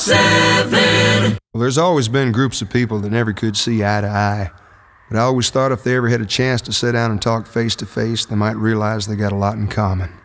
7. Well, there's always been groups of people that never could see eye to eye. But I always thought if they ever had a chance to sit down and talk face to face, they might realize they got a lot in common.